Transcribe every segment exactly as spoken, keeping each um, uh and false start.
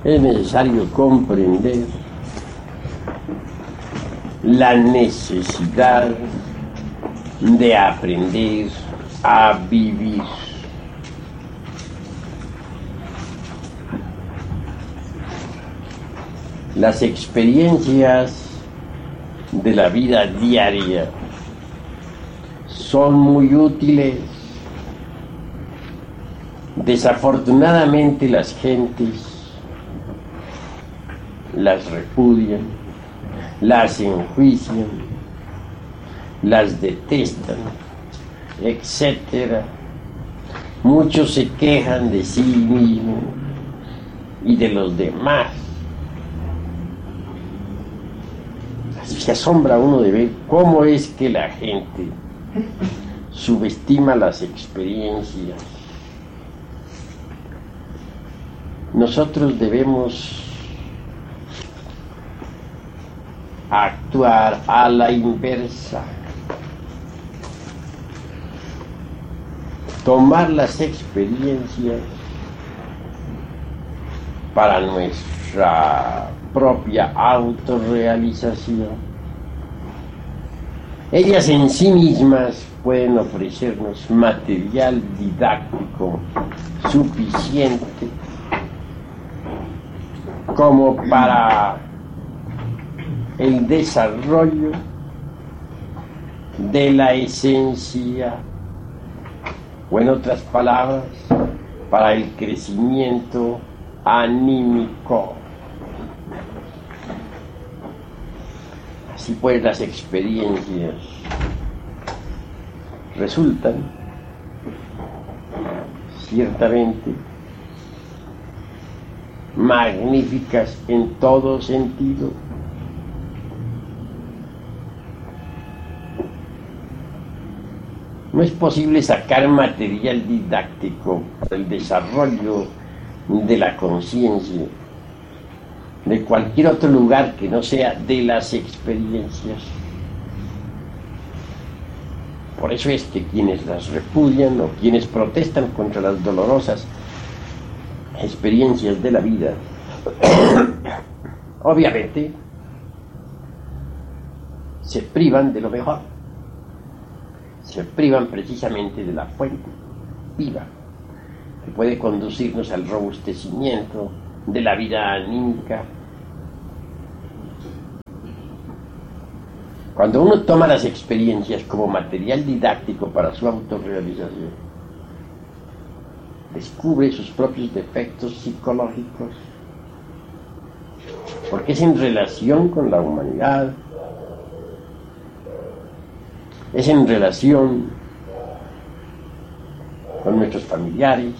es necesario comprender la necesidad de aprender a vivir. Las experiencias de la vida diaria son muy útiles. Desafortunadamente las gentes las repudian, las enjuician, las detestan, etcétera. Muchos se quejan de sí mismos y de los demás. Se asombra uno de ver cómo es que la gente subestima las experiencias. Nosotros debemos actuar a la inversa. Tomar las experiencias para nuestra propia autorrealización. Ellas en sí mismas pueden ofrecernos material didáctico suficiente como para el desarrollo de la esencia, o en otras palabras, para el crecimiento anímico. Así pues, las experiencias resultan ciertamente magníficas en todo sentido. No es posible sacar material didáctico para el desarrollo de la conciencia de cualquier otro lugar que no sea de las experiencias. Por eso es que quienes las repudian o quienes protestan contra las dolorosas experiencias de la vida, obviamente se privan de lo mejor, se privan precisamente de la fuente viva que puede conducirnos al robustecimiento de la vida anímica. Cuando uno toma las experiencias como material didáctico para su autorrealización, descubre sus propios defectos psicológicos, porque es en relación con la humanidad, es en relación con nuestros familiares,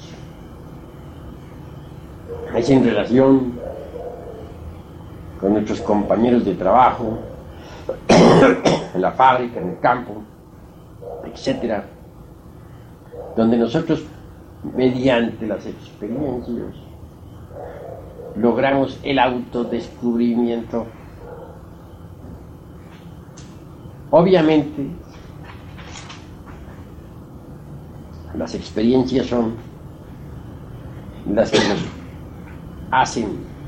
es en relación con nuestros compañeros de trabajo, en la fábrica, en el campo, etcétera, donde nosotros, mediante las experiencias, logramos el autodescubrimiento. Obviamente, las experiencias son las que nos hacen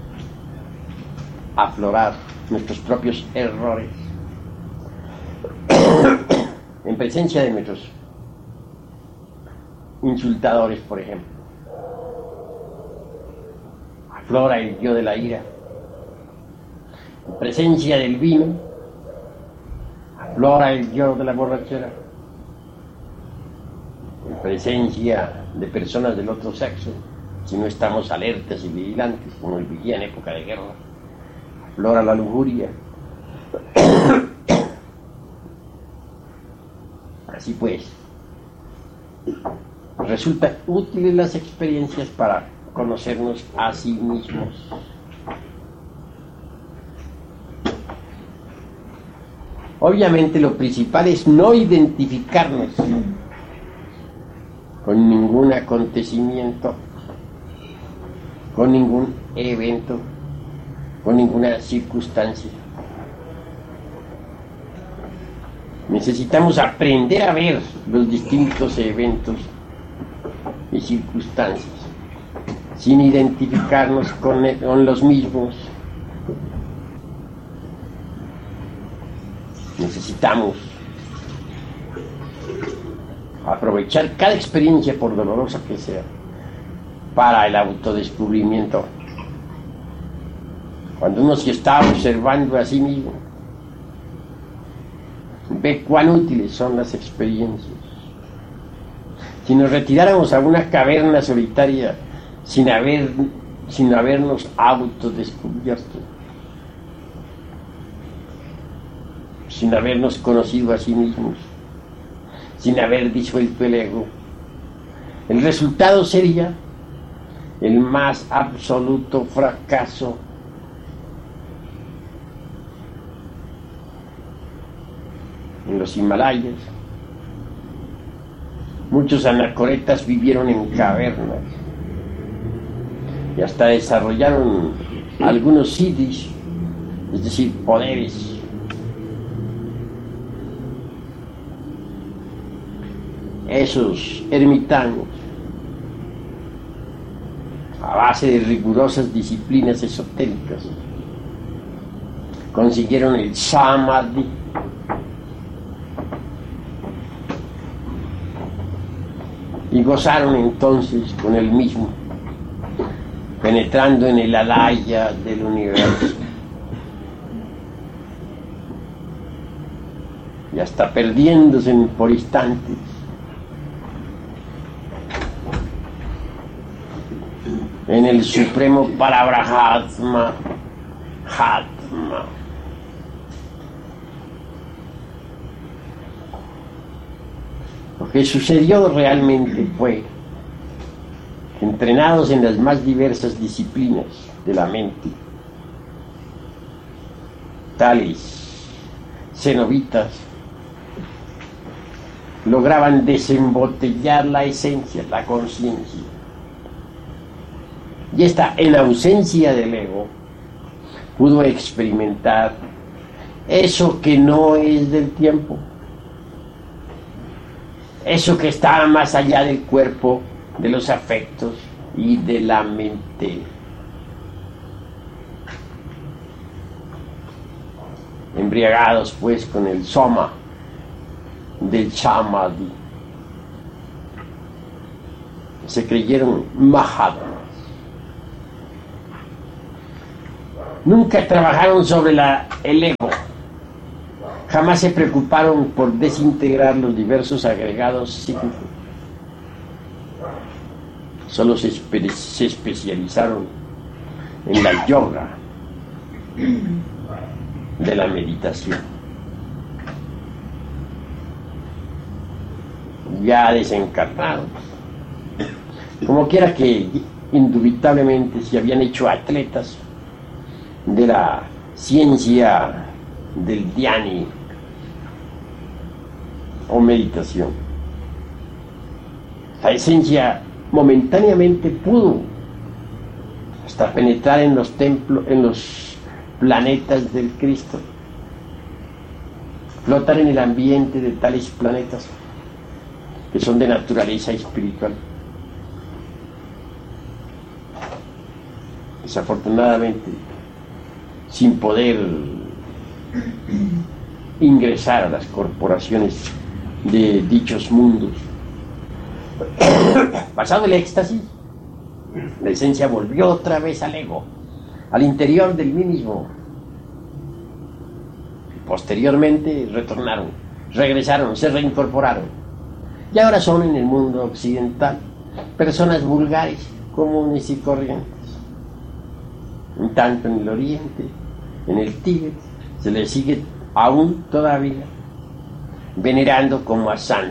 aflorar nuestros propios errores en presencia de nuestros insultadores, por ejemplo. Aflora el yo de la ira. En presencia del vino, aflora el yo de la borrachera. En presencia de personas del otro sexo, si no estamos alertas y vigilantes, como el vigía en época de guerra, aflora la lujuria. Así pues, resultan útiles las experiencias para conocernos a sí mismos. Obviamente lo principal es no identificarnos con ningún acontecimiento, con ningún evento, con ninguna circunstancia. Necesitamos aprender a ver los distintos eventos y circunstancias sin identificarnos con, el, con los mismos. Necesitamos aprovechar cada experiencia, por dolorosa que sea, para el autodescubrimiento. Cuando uno se está observando a sí mismo, ve cuán útiles son las experiencias. Si nos retiráramos a una caverna solitaria sin haber, sin habernos autodescubierto, sin habernos conocido a sí mismos, sin haber disuelto el ego, el resultado sería el más absoluto fracaso. En los Himalayas, muchos anacoretas vivieron en cavernas y hasta desarrollaron algunos siddhis, es decir, poderes. Esos ermitaños, a base de rigurosas disciplinas esotéricas, consiguieron el samadhi, y gozaron entonces con el mismo, penetrando en el alaya del universo y hasta perdiéndose por instantes en el supremo Parabrahatma, Hatma. Lo que sucedió realmente fue que, entrenados en las más diversas disciplinas de la mente, tales cenobitas lograban desembotellar la esencia, la conciencia. Y esta, en ausencia del ego, pudo experimentar eso que no es del tiempo, eso que está más allá del cuerpo, de los afectos y de la mente. Embriagados pues con el soma del samadhi, se creyeron mahatmas. Nunca trabajaron sobre la, el ego, jamás se preocuparon por desintegrar los diversos agregados psíquicos, solo se, espe se especializaron en la yoga de la meditación. Ya desencarnados, como quiera que indubitablemente se habían hecho atletas de la ciencia del dhyani o meditación. La esencia momentáneamente pudo hasta penetrar en los templos, en los planetas del Cristo, flotar en el ambiente de tales planetas que son de naturaleza espiritual. Desafortunadamente, sin poder ingresar a las corporaciones de dichos mundos. Pasado el éxtasis, la esencia volvió otra vez al ego, al interior del mí mismo. Posteriormente retornaron, regresaron, se reincorporaron. Y ahora son en el mundo occidental personas vulgares, comunes y corrientes. En tanto en el oriente, en el Tíbet, se les sigue aún todavía venerando como a santos.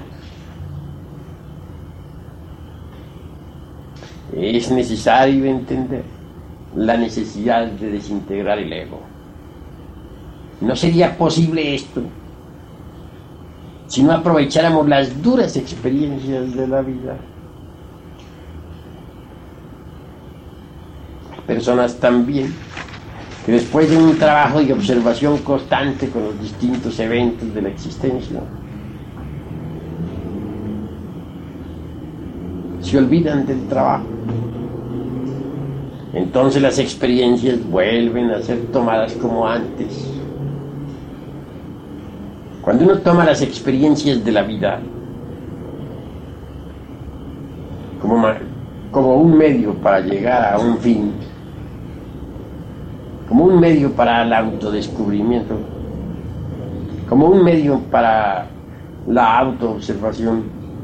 Es necesario entender la necesidad de desintegrar el ego. No sería posible esto si no aprovecháramos las duras experiencias de la vida. Personas también que después de un trabajo y observación constante con los distintos eventos de la existencia, se olvidan del trabajo entonces las experiencias vuelven a ser tomadas como antes. Cuando uno toma las experiencias de la vida como, como un medio para llegar a un fin, como un medio para el autodescubrimiento, como un medio para la autoobservación,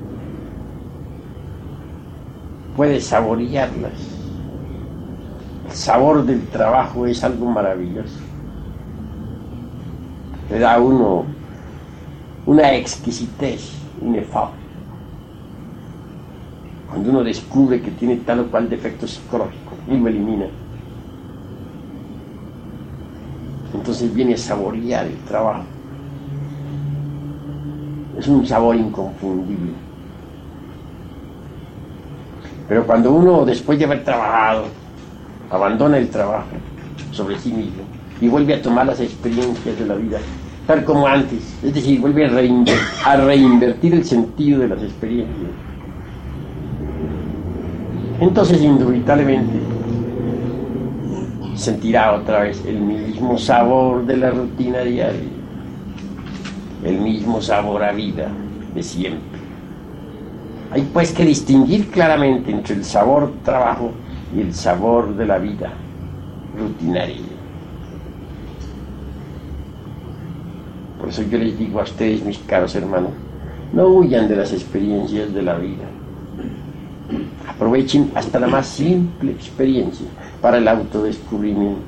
puedes saborearlas. El sabor del trabajo es algo maravilloso. Le da a uno una exquisitez inefable. Cuando uno descubre que tiene tal o cual defecto psicológico y lo elimina, entonces viene a saborear el trabajo. Es un sabor inconfundible. Pero cuando uno, después de haber trabajado, abandona el trabajo sobre sí mismo y vuelve a tomar las experiencias de la vida tal como antes, es decir, vuelve a, reinver a reinvertir el sentido de las experiencias, entonces indubitablemente sentirá otra vez el mismo sabor de la rutina diaria, el mismo sabor a vida de siempre. Hay pues que distinguir claramente entre el sabor trabajo y el sabor de la vida rutinaria. Por eso yo les digo a ustedes, mis caros hermanos, no huyan de las experiencias de la vida. Aprovechen hasta la más simple experiencia para el autodescubrimiento.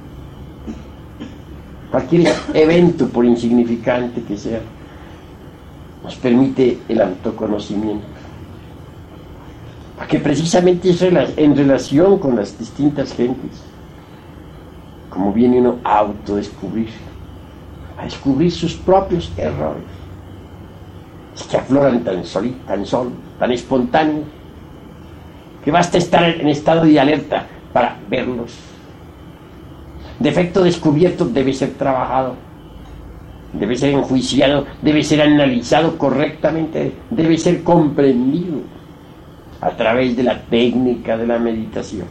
Cualquier evento, por insignificante que sea, nos permite el autoconocimiento. Porque precisamente es en relación con las distintas gentes como viene uno a autodescubrir, a descubrir sus propios errores. Es que afloran tan solo, tan solo, tan espontáneos, que basta estar en estado de alerta para verlos. Defecto descubierto debe ser trabajado, debe ser enjuiciado, debe ser analizado correctamente, debe ser comprendido a través de la técnica de la meditación.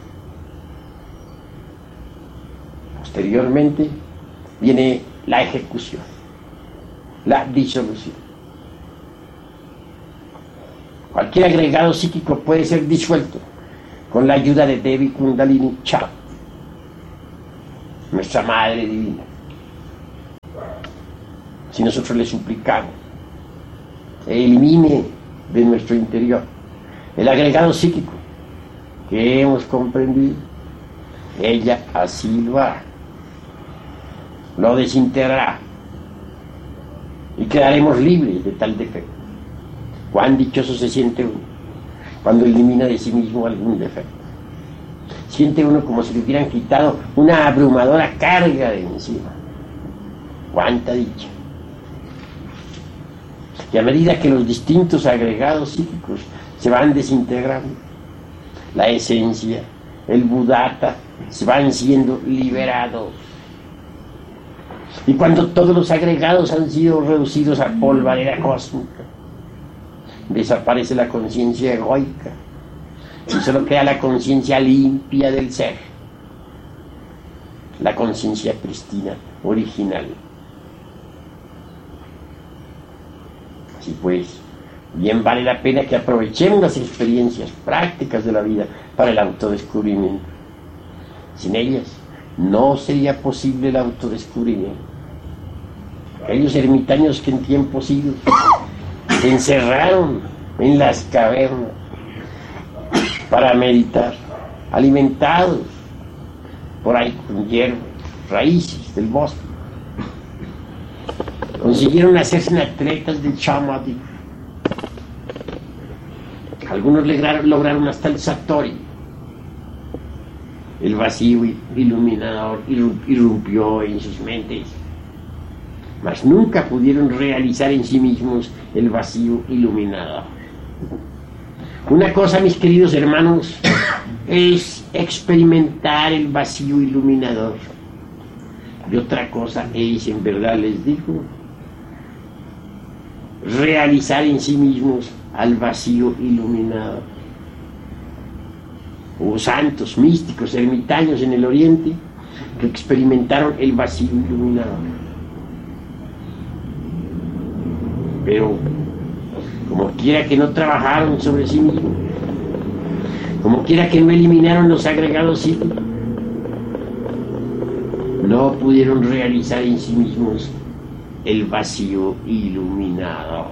Posteriormente viene la ejecución, la disolución. Cualquier agregado psíquico puede ser disuelto con la ayuda de Devi Kundalini Chakra, nuestra Madre Divina. Si nosotros le suplicamos que elimine de nuestro interior el agregado psíquico que hemos comprendido, ella así lo hará, lo desintegrará y quedaremos libres de tal defecto. Cuán dichoso se siente uno cuando elimina de sí mismo algún defecto. Siente uno como si le hubieran quitado una abrumadora carga de encima. Cuánta dicha. Y a medida que los distintos agregados psíquicos se van desintegrando, la esencia, el buddhata, se van siendo liberados. Y cuando todos los agregados han sido reducidos a polvareda cósmica, desaparece la conciencia egoica y solo queda la conciencia limpia del ser, la conciencia prístina, original. Así pues, bien vale la pena que aprovechemos las experiencias prácticas de la vida para el autodescubrimiento. Sin ellas no sería posible el autodescubrimiento. Aquellos ermitaños que en tiempos idos se encerraron en las cavernas para meditar, alimentados por ahí con hierbas, raíces del bosque, consiguieron hacerse atletas de Chamadhi. Algunos lograron, lograron hasta el Satori. El vacío iluminador irrumpió en sus mentes, mas nunca pudieron realizar en sí mismos el vacío iluminador. Una cosa, mis queridos hermanos, es experimentar el vacío iluminador, y otra cosa es, en verdad les digo, realizar en sí mismos al vacío iluminador. Hubo santos, místicos, ermitaños en el Oriente que experimentaron el vacío iluminador. Pero, como quiera que no trabajaron sobre sí mismos, como quiera que no eliminaron los agregados psíquicos, no pudieron realizar en sí mismos el vacío iluminador.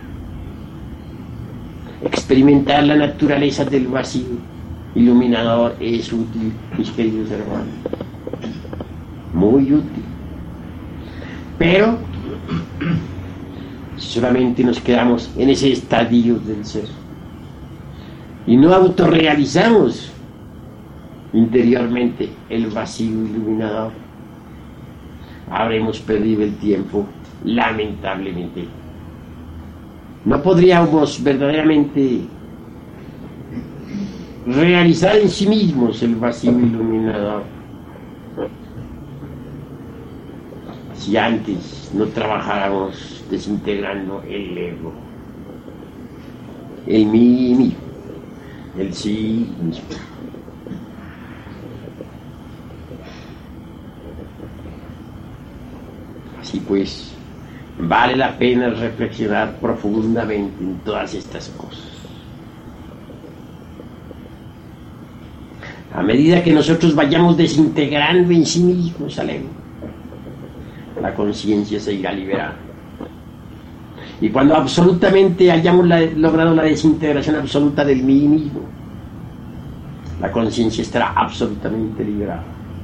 Experimentar la naturaleza del vacío iluminador es útil, mis queridos hermanos, muy útil. Pero solamente nos quedamos en ese estadio del ser y no autorrealizamos interiormente el vacío iluminador, habremos perdido el tiempo, lamentablemente. No podríamos verdaderamente realizar en sí mismos el vacío iluminador si antes no trabajáramos desintegrando el ego, el mí mismo, el sí mismo. Así pues, vale la pena reflexionar profundamente en todas estas cosas. A medida que nosotros vayamos desintegrando en sí mismos al ego, la conciencia se irá liberando. Y cuando absolutamente hayamos la, logrado la desintegración absoluta del mí mismo, la conciencia estará absolutamente liberada.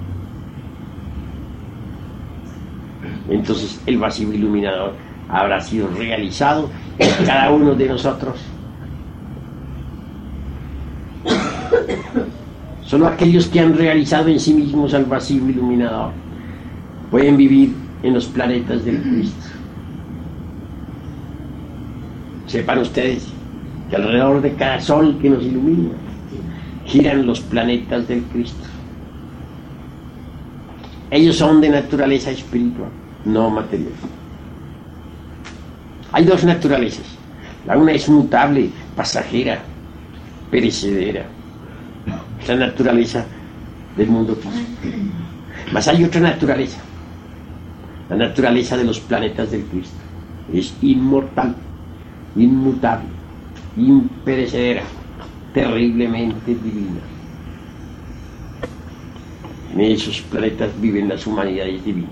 Entonces el vacío iluminador habrá sido realizado en cada uno de nosotros. Solo aquellos que han realizado en sí mismos el vacío iluminador pueden vivir en los planetas del Cristo. Sepan ustedes que alrededor de cada sol que nos ilumina giran los planetas del Cristo. Ellos son de naturaleza espiritual, no material. Hay dos naturalezas. La una es mutable, pasajera, perecedera. Es la naturaleza del mundo físico. Mas hay otra naturaleza, la naturaleza de los planetas del Cristo. Es inmortal, inmutable, imperecedera, terriblemente divina. En esos planetas viven las humanidades divinas.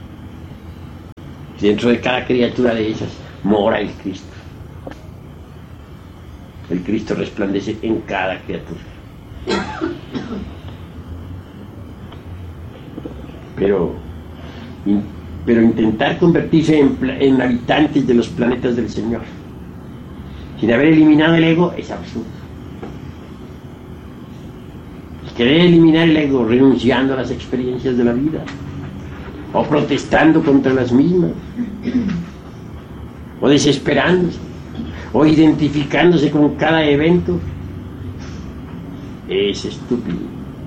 Dentro de cada criatura de esas mora el Cristo. El Cristo resplandece en cada criatura. Pero, in, pero intentar convertirse en, en habitantes de los planetas del Señor sin haber eliminado el ego es absurdo. Querer eliminar el ego renunciando a las experiencias de la vida o protestando contra las mismas o desesperándose o identificándose con cada evento es estúpido,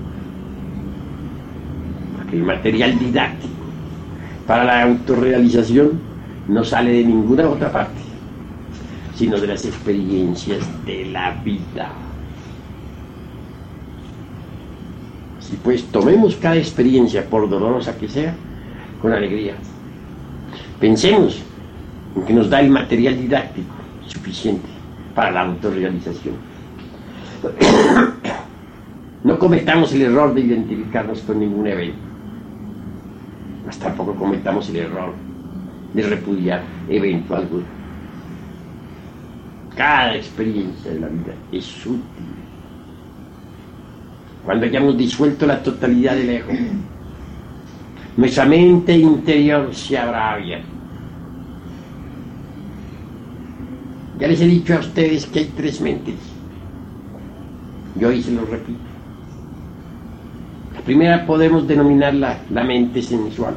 porque el material didáctico para la autorrealización no sale de ninguna otra parte sino de las experiencias de la vida. Y pues tomemos cada experiencia, por dolorosa que sea, con alegría. Pensemos en que nos da el material didáctico suficiente para la autorrealización. No cometamos el error de identificarnos con ningún evento. Mas tampoco cometamos el error de repudiar evento alguno. Cada experiencia de la vida es útil. Cuando hayamos disuelto la totalidad del ego, nuestra mente interior se habrá abierto. Ya les he dicho a ustedes que hay tres mentes. Yo hoy se los repito. La primera podemos denominarla la mente sensual.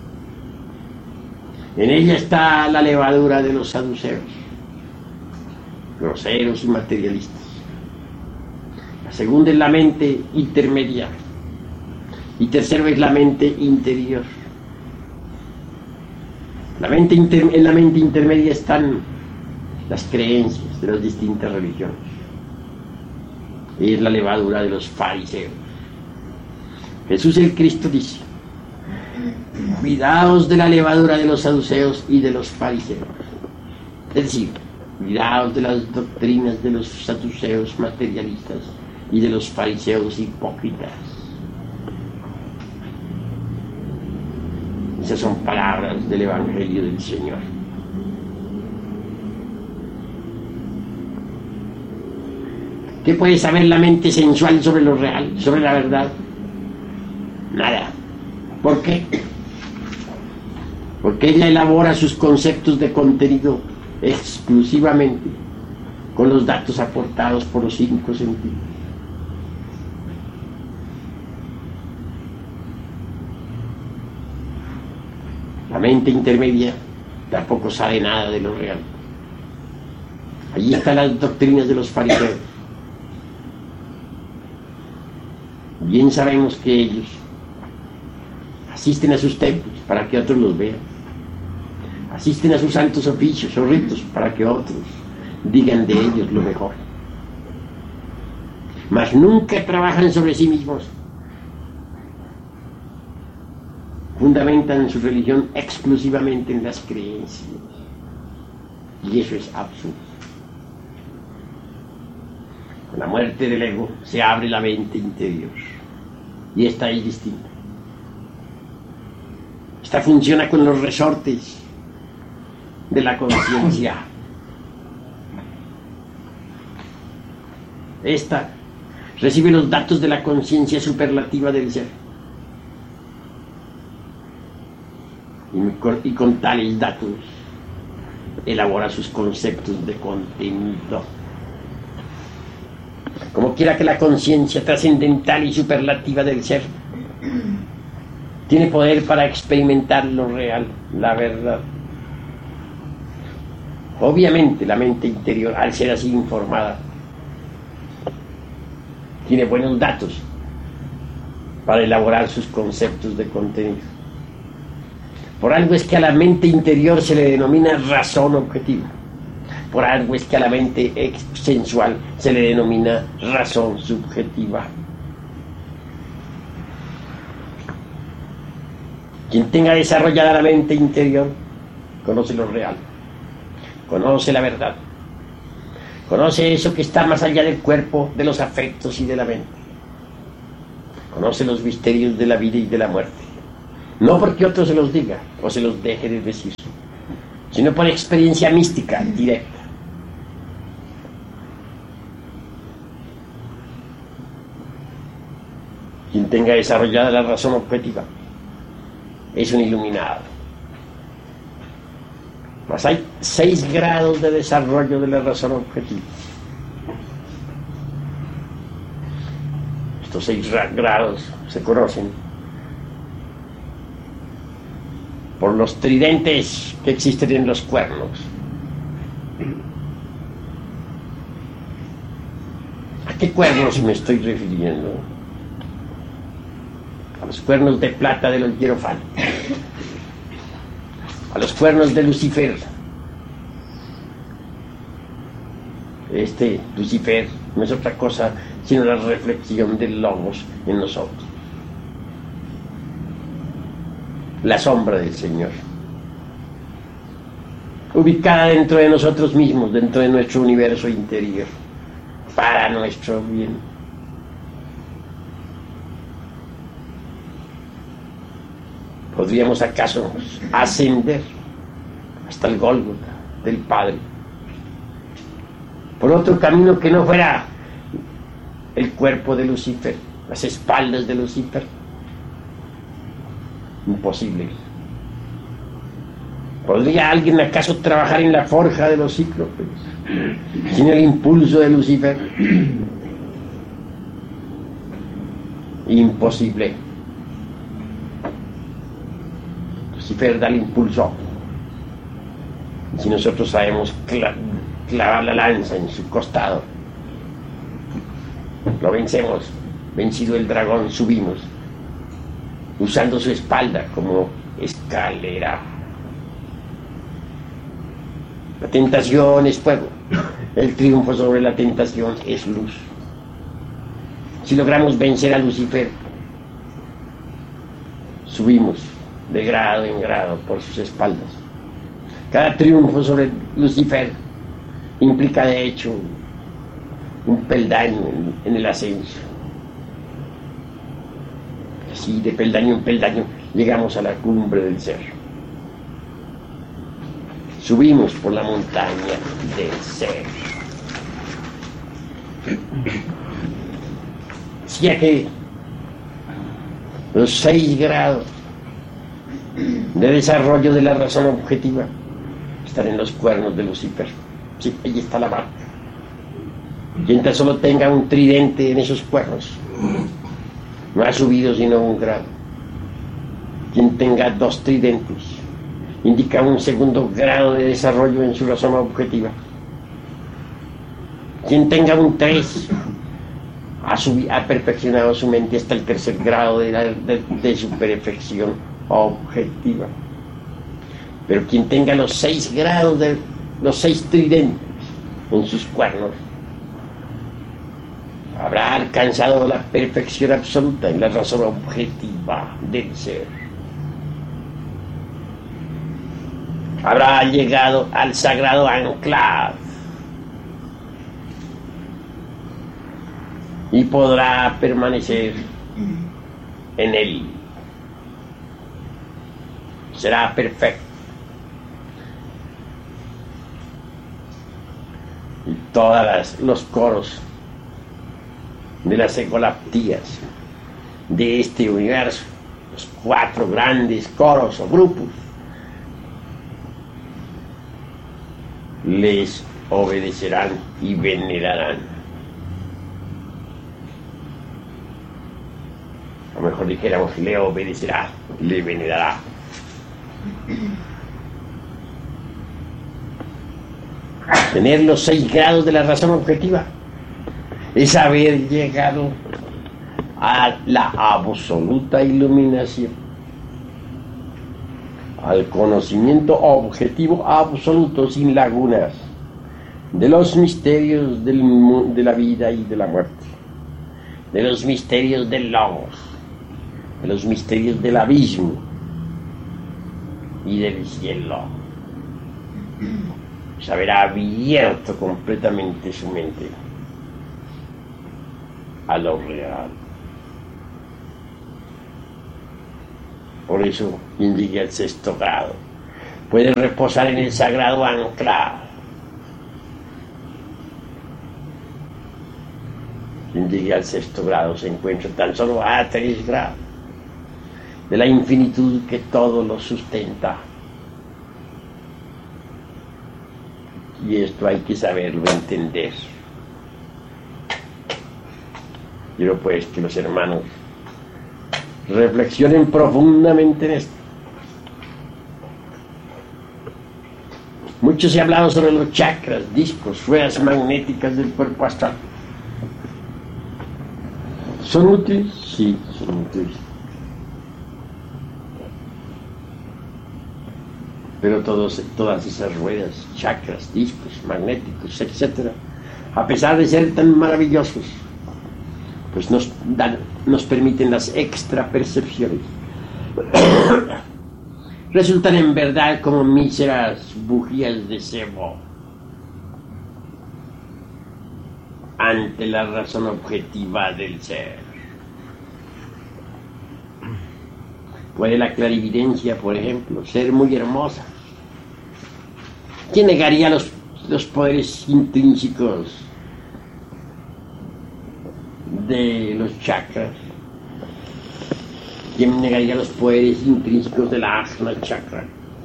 En ella está la levadura de los saduceos, groseros y materialistas. La segunda es la mente intermedia. Y tercero es la mente interior. La mente inter- en la mente intermedia están las creencias de las distintas religiones. es la levadura de los fariseos. Jesús el Cristo dice: cuidaos de la levadura de los saduceos y de los fariseos. Es decir, cuidaos de las doctrinas de los saduceos materialistas y de los fariseos hipócritas. Esas son palabras del Evangelio del Señor. ¿Qué puede saber la mente sensual sobre lo real, sobre la verdad? Nada. ¿Por qué? Porque ella elabora sus conceptos de contenido exclusivamente con los datos aportados por los cinco sentidos. La mente intermedia tampoco sabe nada de lo real. Allí están las doctrinas de los fariseos. Bien sabemos que ellos asisten a sus templos para que otros los vean. Asisten a sus santos oficios o ritos para que otros digan de ellos lo mejor. Mas nunca trabajan sobre sí mismos. Fundamentan su religión exclusivamente en las creencias. Y eso es absurdo. Con la muerte del ego se abre la mente interior. Y esta es distinta. Esta funciona con los resortes de la conciencia. Esta recibe los datos de la conciencia superlativa del ser. Y con, y con tales datos elabora sus conceptos de contenido. Como quiera que la conciencia trascendental y superlativa del ser tiene poder para experimentar lo real, la verdad. Obviamente la mente interior, al ser así informada, tiene buenos datos para elaborar sus conceptos de contenido. Por algo es que a la mente interior se le denomina razón objetiva. Por algo es que a la mente sensual se le denomina razón subjetiva. Quien tenga desarrollada la mente interior conoce lo real, conoce la verdad, conoce eso que está más allá del cuerpo, de los afectos y de la mente. Conoce los misterios de la vida y de la muerte. No porque otro se los diga o se los deje de decir, sino por experiencia mística directa. Quien tenga desarrollada la razón objetiva es un iluminado. Mas hay seis grados de desarrollo de la razón objetiva. Estos seis grados se conocen por los tridentes que existen en los cuernos. ¿A qué cuernos me estoy refiriendo? A los cuernos de plata de los hierofantes, a los cuernos de Lucifer. Este Lucifer no es otra cosa sino la reflexión del Logos en nosotros, la sombra del Señor, ubicada dentro de nosotros mismos, dentro de nuestro universo interior, para nuestro bien. ¿Podríamos acaso ascender hasta el Gólgota del Padre por otro camino que no fuera el cuerpo de Lucifer, las espaldas de Lucifer? Imposible. ¿Podría alguien acaso trabajar en la forja de los cíclopes sin el impulso de Lucifer? Imposible. Lucifer da el impulso. Y si nosotros sabemos cla clavar la lanza en su costado, lo vencemos. Vencido el dragón, subimos, usando su espalda como escalera. La tentación es fuego. El triunfo sobre la tentación es luz. Si logramos vencer a Lucifer, subimos de grado en grado por sus espaldas. Cada triunfo sobre Lucifer implica de hecho un peldaño en, en el ascenso. Así de peldaño en peldaño llegamos a la cumbre del cerro. Subimos por la montaña del ser. Decía que los seis grados de desarrollo de la razón objetiva están en los cuernos de Lucifer. Sí, ahí está la marca. Quien tan solo tenga un tridente en esos cuernos no ha subido sino un grado. Quien tenga dos tridentes indica un segundo grado de desarrollo en su razón objetiva. Quien tenga un tres ha, subido, ha perfeccionado su mente hasta el tercer grado de, la, de, de su perfección objetiva. Pero quien tenga los seis grados de los seis tridentes en sus cuernos habrá alcanzado la perfección absoluta en la razón objetiva del ser. Habrá llegado al sagrado anclave y podrá permanecer en él. Será perfecto. Y todos los coros de las ecolaptías de este universo, los cuatro grandes coros o grupos, les obedecerán y venerarán. A lo mejor dijéramos, le obedecerá, le venerará. Tener los seis grados de la razón objetiva es haber llegado a la absoluta iluminación, al conocimiento objetivo absoluto sin lagunas de los misterios del, de la vida y de la muerte, de los misterios del logos, de los misterios del abismo y del cielo. Se habrá abierto completamente su mente a lo real. Por eso, quien llegue al sexto grado puede reposar en el sagrado anclave. Quien llegue al sexto grado se encuentra tan solo a tres grados de la infinitud que todo lo sustenta. Y esto hay que saberlo entender. Quiero pues que los hermanos reflexionen profundamente en esto. Mucho se ha hablado sobre los chakras, discos, ruedas magnéticas del cuerpo astral. ¿Son útiles? Sí, son útiles. Pero todos, todas esas ruedas, chakras, discos, magnéticos, etcétera, a pesar de ser tan maravillosos, pues nos dan, nos permiten las extra percepciones. Resultan en verdad como míseras bujías de cebo ante la razón objetiva del ser. Puede la clarividencia, por ejemplo, ser muy hermosa. ¿Quién negaría los, los poderes intrínsecos de los chakras? ¿Quién negaría los poderes intrínsecos de la Ajna chakra?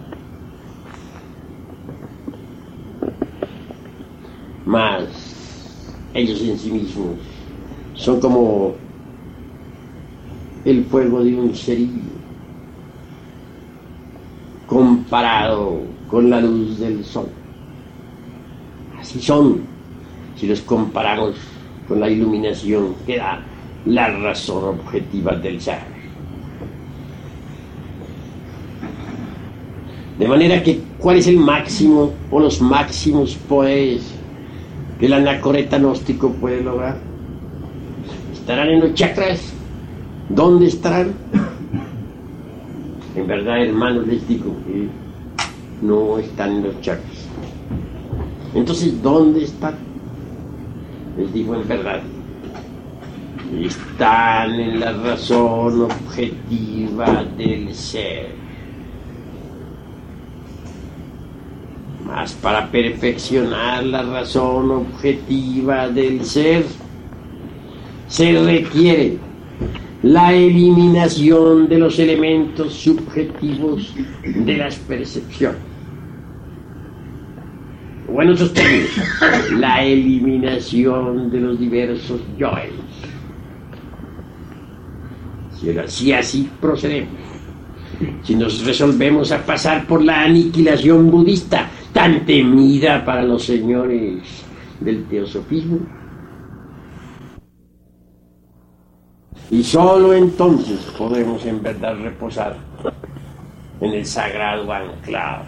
Mas ellos en sí mismos son como el fuego de un cerillo comparado con la luz del sol. Así son, si los comparamos con la iluminación que da la razón objetiva del ser. De manera que, ¿cuál es el máximo o los máximos poderes que el anacoreta gnóstico puede lograr? ¿Estarán en los chakras? ¿Dónde estarán? En verdad, hermanos, les digo que no están en los chakras. Entonces, ¿dónde están? Les digo en verdad, están en la razón objetiva del ser. Mas para perfeccionar la razón objetiva del ser, se requiere la eliminación de los elementos subjetivos de las percepciones. O en otros términos, la eliminación de los diversos yoes. Si, si así procedemos, si nos resolvemos a pasar por la aniquilación budista, tan temida para los señores del teosofismo, y sólo entonces podemos en verdad reposar en el sagrado anclado.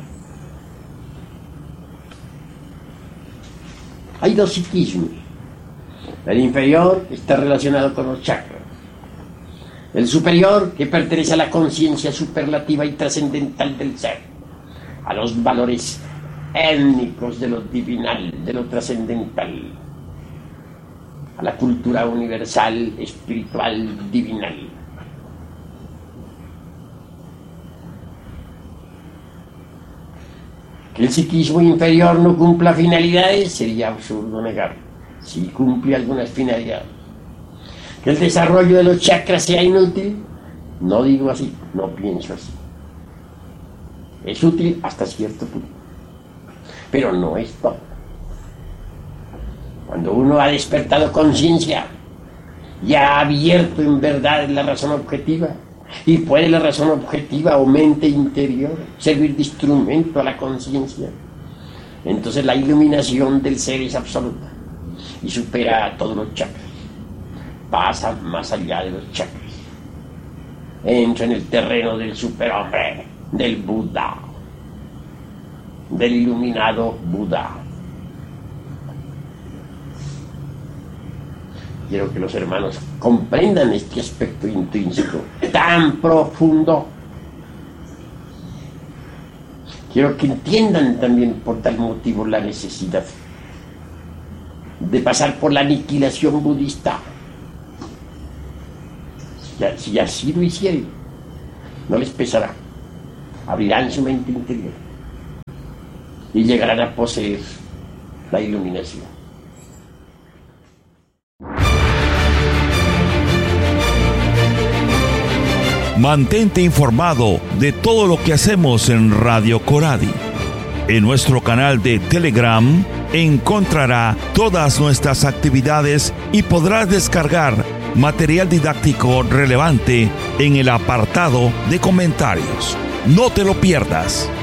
Hay dos psiquismos. El inferior está relacionado con los chakras. El superior, que pertenece a la conciencia superlativa y trascendental del ser, a los valores étnicos de lo divinal, de lo trascendental, a la cultura universal, espiritual, divinal. Que el psiquismo inferior no cumpla finalidades sería absurdo negarlo. Sí cumple algunas finalidades. Que el desarrollo de los chakras sea inútil, no digo así, no pienso así. Es útil hasta cierto punto, pero no es todo. Cuando uno ha despertado conciencia y ha abierto en verdad la razón objetiva, y puede la razón objetiva o mente interior servir de instrumento a la conciencia, entonces la iluminación del ser es absoluta y supera a todos los chakras, pasa más allá de los chakras, entra en el terreno del superhombre, del Buda, del iluminado Buda. Quiero que los hermanos comprendan este aspecto intrínseco tan profundo. Quiero que entiendan también por tal motivo la necesidad de pasar por la aniquilación budista. Si, si así lo hicieren, no les pesará. Abrirán su mente interior y llegarán a poseer la iluminación. Mantente informado de todo lo que hacemos en Radio Coradi. En nuestro canal de Telegram encontrará todas nuestras actividades y podrás descargar material didáctico relevante en el apartado de comentarios. No te lo pierdas.